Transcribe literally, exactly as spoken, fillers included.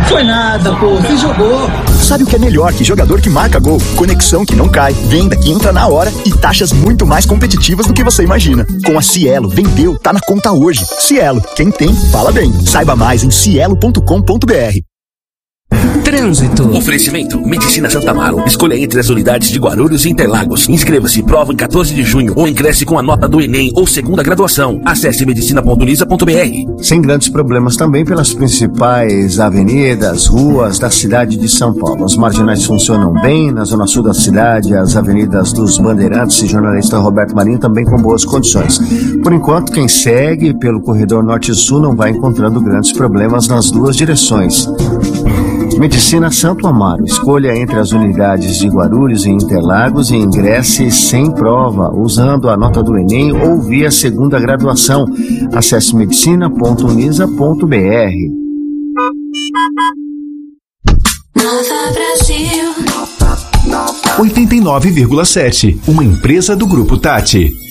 Foi nada, pô, você jogou. Sabe o que é melhor que jogador que marca gol? Conexão que não cai, venda que entra na hora e taxas muito mais competitivas do que você imagina. Com a Cielo, vendeu, tá na conta hoje. Cielo, quem tem, fala bem. Saiba mais em cielo ponto com ponto br. Trânsito. Oferecimento Medicina Santa Amaro. Escolha entre as unidades de Guarulhos e Interlagos. Inscreva-se, prova em quatorze de junho ou ingresse com a nota do Enem ou segunda graduação. Acesse medicina ponto unisa ponto br. Sem grandes problemas também pelas principais avenidas, ruas da cidade de São Paulo. As marginais funcionam bem, na zona sul da cidade, as avenidas dos Bandeirantes e jornalista Roberto Marinho também com boas condições. Por enquanto, quem segue pelo corredor norte-sul não vai encontrando grandes problemas nas duas direções. Medicina Santo Amaro. Escolha entre as unidades de Guarulhos e Interlagos e ingresse sem prova, usando a nota do Enem ou via segunda graduação. Acesse medicina ponto unisa ponto br. Nova Brasil oitenta e nove vírgula sete, uma empresa do Grupo Tati.